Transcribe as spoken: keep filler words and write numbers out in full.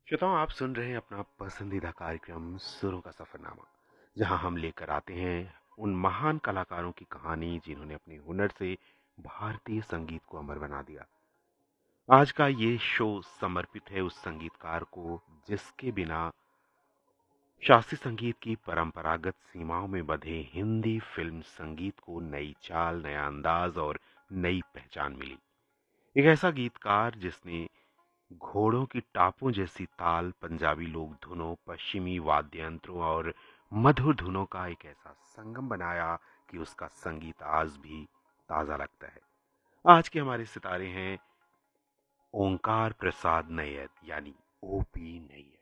श्रोताओं, आप सुन रहे हैं अपना पसंदीदा कार्यक्रम सुरों का सफरनामा, जहां हम लेकर आते हैं उन महान कलाकारों की कहानी जिन्होंने अपने हुनर से भारतीय संगीत को अमर बना दिया। आज का ये शो समर्पित है उस संगीतकार को जिसके बिना शास्त्रीय संगीत की परंपरागत सीमाओं में बंधे हिंदी फिल्म संगीत को नई चाल, नया अंदाज और नई पहचान मिली। एक ऐसा गीतकार जिसने घोड़ों की टापों जैसी ताल, पंजाबी लोक धुनों, पश्चिमी वाद्य यंत्रों और मधुर धुनों का एक ऐसा संगम बनाया कि उसका संगीत आज भी ताजा लगता है। आज के हमारे सितारे हैं ओंकार प्रसाद नैय्यर, यानी ओपी नैय्यर।